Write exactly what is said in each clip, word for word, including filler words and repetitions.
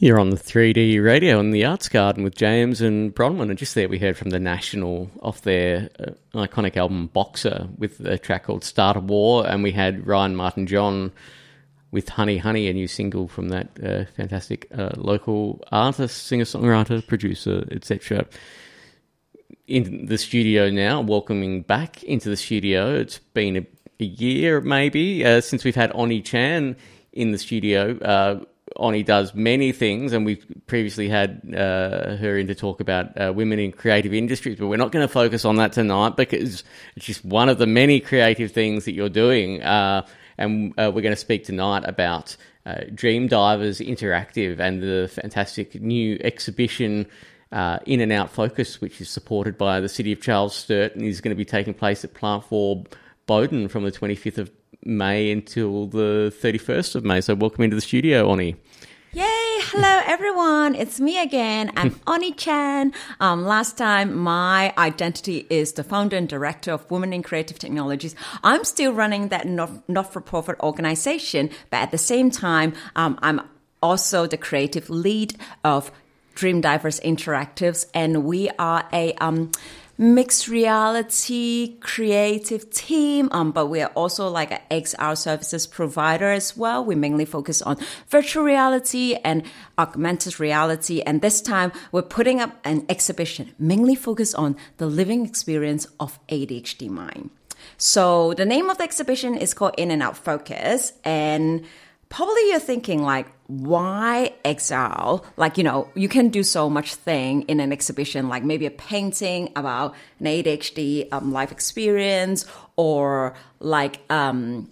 You're on the three D radio in the Arts Garden with James and Bronwyn, and just there we heard from The National off their uh, iconic album Boxer with a track called Start a War, and we had Ryan Martin-John with Honey Honey, a new single from that uh, fantastic uh, local artist, singer-songwriter, producer, et cetera. In the studio now, welcoming back into the studio. It's been a, a year maybe uh, since we've had Oni Chan in the studio. Uh, Oni does many things, and we've previously had uh, her in to talk about uh, women in creative industries, but we're not going to focus on that tonight because it's just one of the many creative things that you're doing. Uh, and uh, we're going to speak tonight about uh, Dream Divers Interactive and the fantastic new exhibition uh, In and Out Focus, which is supported by the City of Charles Sturt and is going to be taking place at Plant four Bowden from the twenty-fifth of May until the thirty-first of May. So welcome into the studio, Oni. Yay! Hello, everyone. It's me again. I'm Oni Chan. Um, last time, my identity is the founder and director of Women in Creative Technologies. I'm still running that not- not-for-profit organization, but at the same time, um, I'm also the creative lead of Dream Divers Interactives, and we are a um. mixed reality creative team, um, but we are also like an X R services provider as well. We mainly focus on virtual reality and augmented reality. And this time we're putting up an exhibition mainly focused on the living experience of A D H D mind. So the name of the exhibition is called In and Out Focus. And probably you're thinking like, why X R? Like, you know, you can do so much thing in an exhibition, like maybe a painting about an A D H D um, life experience, or like um,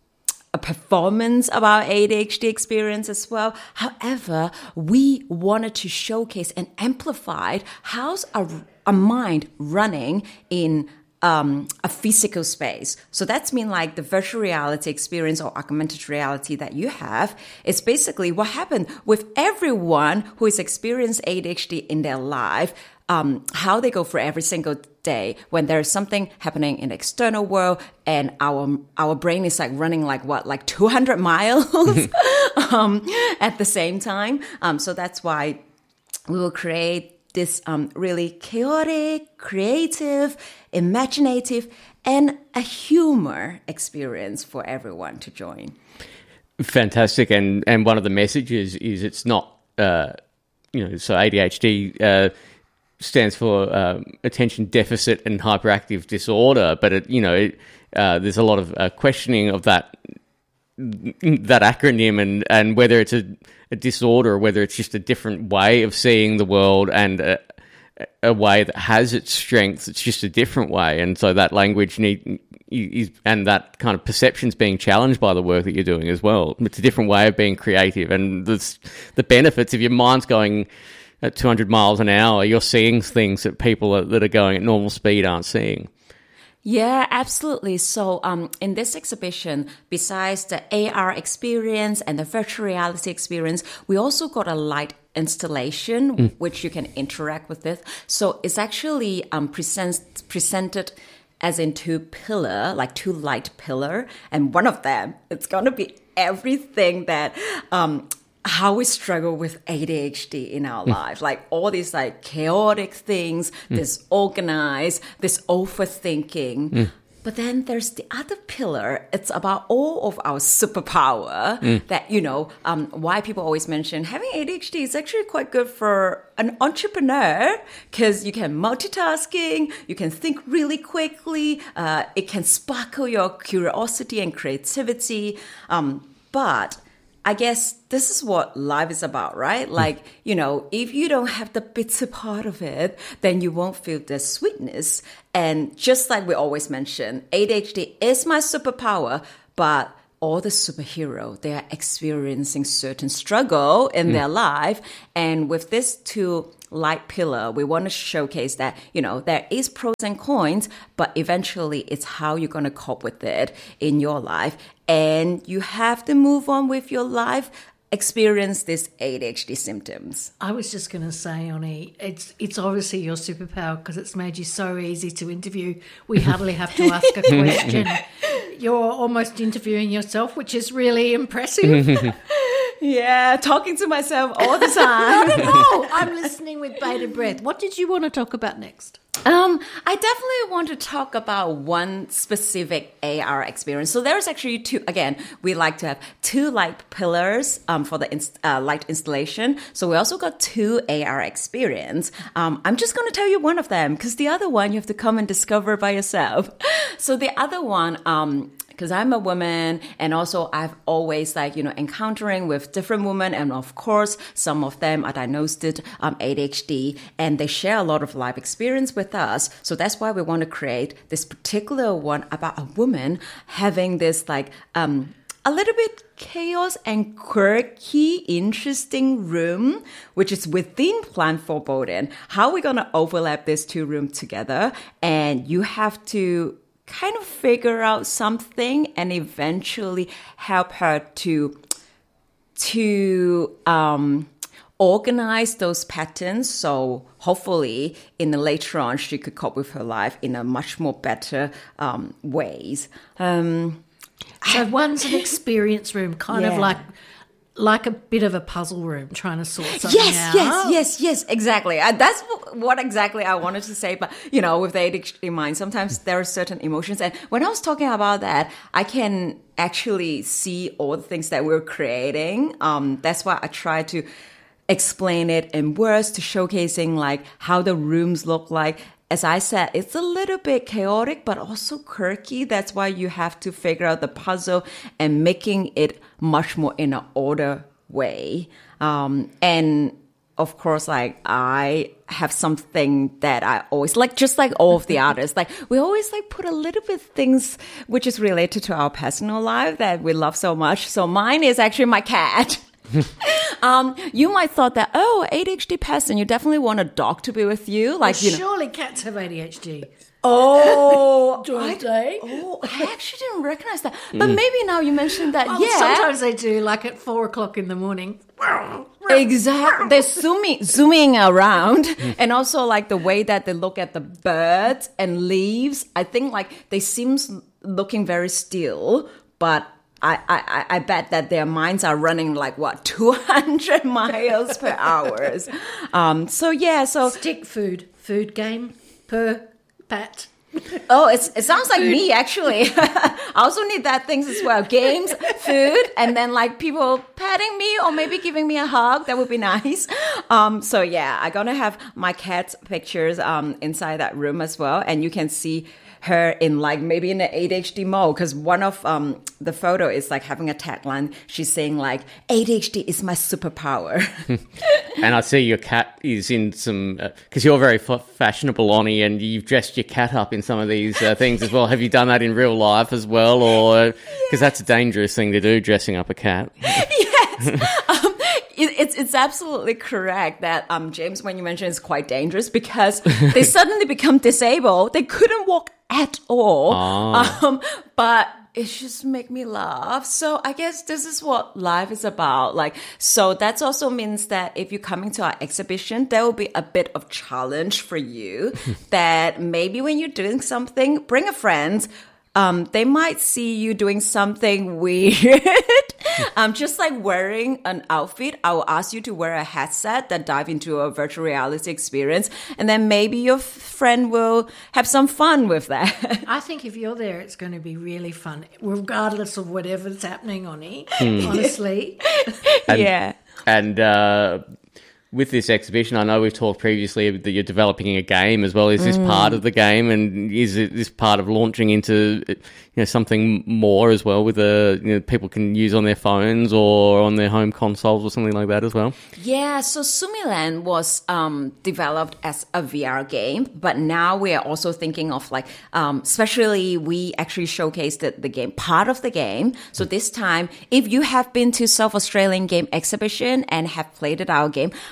a performance about A D H D experience as well. However, we wanted to showcase and amplify how's a, a mind running in Um, a physical space. So that's mean like the virtual reality experience or augmented reality that you have is basically what happened with everyone who is experienced A D H D in their life, um, how they go through every single day when there's something happening in the external world and our our brain is like running like what, like two hundred miles um, at the same time. Um, so that's why we will create this um, really chaotic, creative, imaginative, and a humor experience for everyone to join. Fantastic. And, and one of the messages is it's not, uh, you know, so A D H D uh, stands for um, attention deficit and hyperactive disorder, but, it, you know, it, uh, there's a lot of uh, questioning of that that acronym and, and whether it's a, a disorder or whether it's just a different way of seeing the world and a, a way that has its strengths. It's just a different way. And so that language need is, and that kind of perception's being challenged by the work that you're doing as well. It's a different way of being creative. And the, the benefits, if your mind's going at two hundred miles an hour, you're seeing things that people are, that are going at normal speed aren't seeing. Yeah, absolutely. So um, in this exhibition, besides the A R experience and the virtual reality experience, we also got a light installation, mm. which you can interact with it. So it's actually um, presents, presented as in two pillar, like two light pillar. And one of them, it's going to be everything that... Um, how we struggle with A D H D in our mm. life, like all these like chaotic things, mm. disorganized, this overthinking. Mm. But then there's the other pillar. It's about all of our superpower mm. that, you know, um, why people always mention having A D H D is actually quite good for an entrepreneur because you can multitasking, you can think really quickly, uh, it can sparkle your curiosity and creativity. Um, but I guess this is what life is about, right? Like, you know, if you don't have the bitter part of it, then you won't feel the sweetness. And just like we always mention, A D H D is my superpower, but all the superhero, they are experiencing certain struggle in mm. their life. And with this two light pillar, we want to showcase that, you know, there is pros and cons, but eventually it's how you're going to cope with it in your life. And you have to move on with your life, experience this A D H D symptoms. I was just going to say, Oni, it's it's obviously your superpower because it's made you so easy to interview. We hardly have to ask a question. You're almost interviewing yourself, which is really impressive. Yeah, talking to myself all the time. Not at all. I'm listening with bated breath. What did you want to talk about next? Um, I definitely want to talk about one specific A R experience. So there's actually two, again, we like to have two light pillars um, for the inst- uh, light installation. So we also got two A R experience. Um, I'm just going to tell you one of them because the other one you have to come and discover by yourself. So the other one, um, because I'm a woman and also I've always like, you know, encountering with different women. And of course, some of them are diagnosed with um, A D H D and they share a lot of life experience with us. So that's why we want to create this particular one about a woman having this like um, a little bit chaos and quirky, interesting room, which is within Plant Foreboding. How are we going to overlap these two rooms together? And you have to kind of figure out something and eventually help her to to um, organize those patterns. So hopefully in the later on, she could cope with her life in a much more better um, ways. Um, so one's an experience room, kind Yeah. of like like a bit of a puzzle room, trying to sort something Yes, out. yes, yes, yes, exactly. Uh, that's w- what exactly I wanted to say. But, you know, with the A D H D mind, sometimes there are certain emotions. And when I was talking about that, I can actually see all the things that we're creating. Um, that's why I try to explain it in words to showcasing like how the rooms look like. As I said, it's a little bit chaotic, but also quirky. That's why you have to figure out the puzzle and making it much more in an order way. Um, and of course, like I have something that I always like, just like all of the artists, like we always like put a little bit things which is related to our personal life that we love so much. So mine is actually my cat. um, you might thought that, oh, A D H D person, you definitely want a dog to be with you. Like, Well, you know. surely cats have A D H D. Oh, Don't I, they? oh, I actually didn't recognize that. But maybe now you mentioned that, Oh, yeah. Sometimes they do, like at four o'clock in the morning. Exactly. They're zooming, zooming around. And also like the way that they look at the birds and leaves. I think like they seem looking very still, but I, I, I bet that their minds are running like what, two hundred miles per hour. Um, so yeah, so. Stick food, food game per pat. Oh, it's, it sounds like me, actually. I also need that things as well. Games, food, and then like people patting me or maybe giving me a hug. That would be nice. Um, so yeah, I'm going to have my cat's pictures um, inside that room as well. And you can see her in like maybe in the A D H D mode because one of um, the photo is like having a tagline. She's saying like, A D H D is my superpower. And I see your cat is in some, because uh, you're very f- fashionable, Oni, and you've dressed your cat up in some of these uh, things as well. Have you done that in real life as well? Or because that's a dangerous thing to do, dressing up a cat. Yes. um, it, it's it's absolutely correct that um, James, when you mentioned, it's quite dangerous because they suddenly become disabled. They couldn't walk at all. Oh. Um, but it just make me laugh. So I guess this is what life is about. Like, so that also means that if you're coming to our exhibition, there will be a bit of challenge for you that maybe when you're doing something, bring a friend. Um, they might see you doing something weird. um, just like wearing an outfit, I will ask you to wear a headset that dive into a virtual reality experience. And then maybe your f- friend will have some fun with that. I think if you're there, it's going to be really fun, regardless of whatever's happening on it, honestly. And, yeah. And uh, with this exhibition, I know we've talked previously that you're developing a game as well. Is this mm. part of the game, and is it this part of launching into you know something more as well with a you know, people can use on their phones or on their home consoles or something like that as well? Yeah, so Sumiland was um, developed as a V R game, but now we are also thinking of like, um, especially we actually showcased the, the game, part of the game. So this time, if you have been to South Australian Game Exhibition and have played it our game,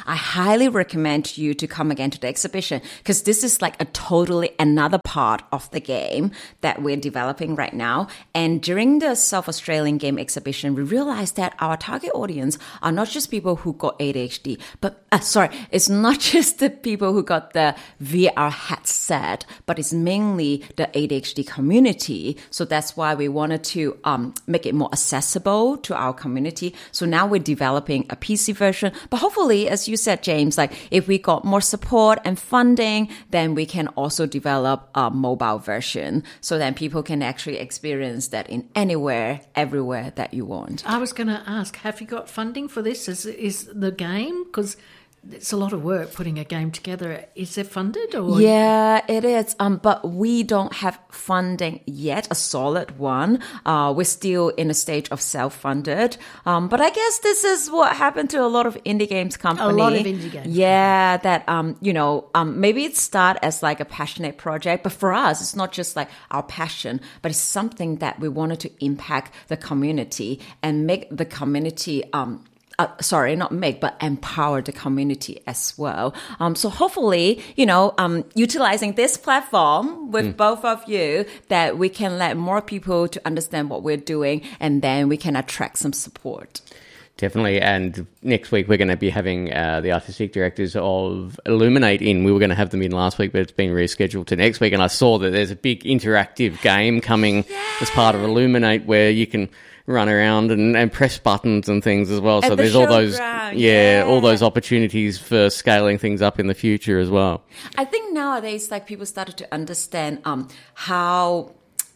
I highly recommend you to come again to the exhibition because this is like a totally another part of the game that we're developing right now. And during the South Australian Game Exhibition, we realized that our target audience are not just people who got A D H D, but uh, sorry, it's not just the people who got the V R headset, but it's mainly the A D H D community. So that's why we wanted to um, make it more accessible to our community. So now we're developing a P C version. But hopefully, as you said, James, like if we got more support and funding, then we can also develop a mobile version so that people can actually experience that in anywhere, everywhere that you want. I was going to ask, have you got funding for this? Is, is the game? Because it's a lot of work putting a game together. Is it funded? Or Yeah, it is. Um, but we don't have funding yet, a solid one. Uh, we're still in a stage of self-funded. Um, but I guess this is what happened to a lot of indie games company. A lot of indie games. Yeah, that, um, you know, um, maybe it started as like a passionate project, but for us, it's not just like our passion, but it's something that we wanted to impact the community and make the community, um, Uh, sorry, not make, but empower the community as well. Um, so hopefully, you know, um, utilizing this platform with mm. both of you, that we can let more people to understand what we're doing, and then we can attract some support. Definitely. And next week, we're going to be having uh, the artistic directors of Illuminate in. We were going to have them in last week, but it's been rescheduled to next week. And I saw that there's a big interactive game coming yeah. as part of Illuminate where you can run around and, and press buttons and things as well. At so the there's all those, yeah, yeah, all those opportunities for scaling things up in the future as well. I think nowadays, like people started to understand um, how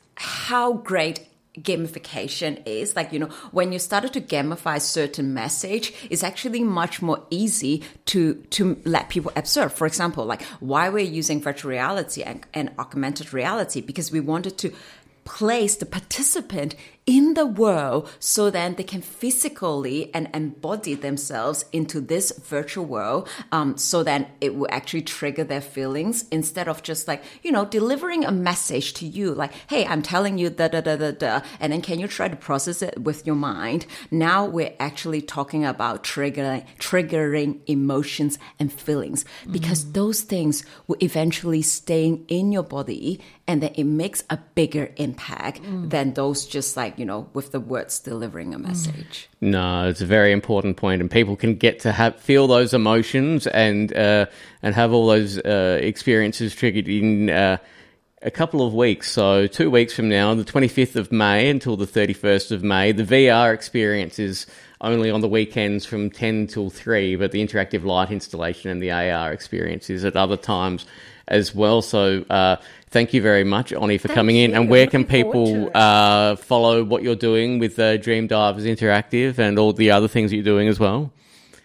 how great gamification is. Like, you know, when you started to gamify certain message, it's actually much more easy to to let people observe. For example, like why we're using virtual reality and, and augmented reality, because we wanted to place the participant in the world so then they can physically and embody themselves into this virtual world, um, so then it will actually trigger their feelings instead of just like, you know, delivering a message to you like, hey, I'm telling you da da da da da, and then can you try to process it with your mind? Now we're actually talking about triggering triggering emotions and feelings, because mm. those things will eventually stay in your body, and then it makes a bigger impact mm. than those just like, you know, with the words delivering a message. No, it's a very important point, and people can get to have feel those emotions and uh, and have all those uh, experiences triggered in uh, a couple of weeks. So two weeks from now, the twenty-fifth of May until the thirty-first of May, the V R experience is only on the weekends from ten till three, but the interactive light installation and the A R experience is at other times as well. So uh, thank you very much, Oni, for thank coming you. in. And where Looking can people uh, follow what you're doing with uh, Dream Divers Interactive and all the other things that you're doing as well?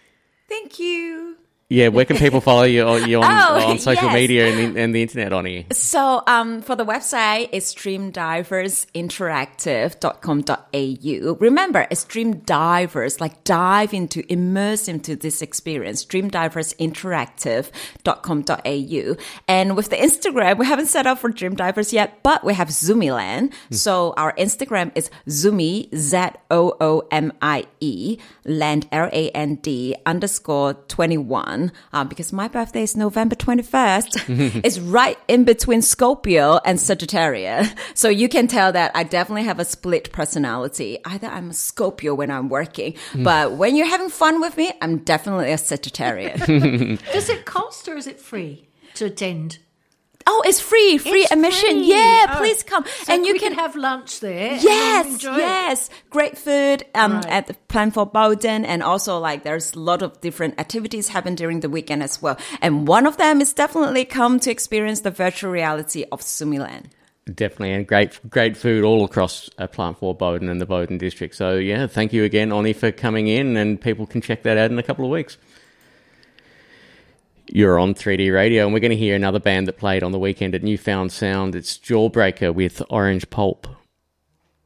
Thank you. Yeah, where can people follow you, you on, oh, on social yes. media and the, and the internet, Oni? So um, for the website, it's dream divers interactive dot com dot a u. Remember, it's Dream Divers, like dive into, immerse into this experience, dream divers interactive dot com dot a u. And with the Instagram, we haven't set up for Dream Divers yet, but we have Zoomiland. Hmm. So our Instagram is Zoomy, Z O O M I E, land, L A N D, underscore twenty-one. Uh, because my birthday is November twenty-first. It's right in between Scorpio and Sagittarius. So you can tell that I definitely have a split personality. Either I'm a Scorpio when I'm working, mm. but when you're having fun with me, I'm definitely a Sagittarius. Does it cost or is it free to attend? Oh, it's free, free it's admission. Free. Yeah, oh. please come. So and you we can, can have lunch there. Yes, and enjoy yes. It. Great food um, right. at the Plan for Bowden. And also, like, there's a lot of different activities happen during the weekend as well. And one of them is definitely come to experience the virtual reality of Zoomiland. Definitely, and great great food all across uh, Plant for Bowden and the Bowden district. So, yeah, thank you again, Oni, for coming in, and people can check that out in a couple of weeks. You're on three D Radio, and we're going to hear another band that played on the weekend at Newfound Sound. It's Jawbreaker with Orange Pulp.